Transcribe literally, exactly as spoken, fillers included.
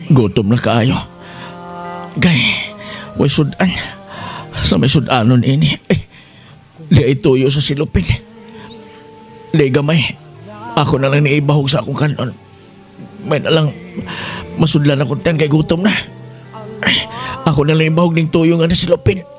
Gutom na kaayo. Gay, way sudan. Sa may sudanon ini. Eh, di ay tuyo sa silupin. Di gamay. Ako na lang niibahog sa akong kanon. May na lang masudlan akong ten kay gutom na. Eh, ako na lang ibahog ning tuyo nga na silupin.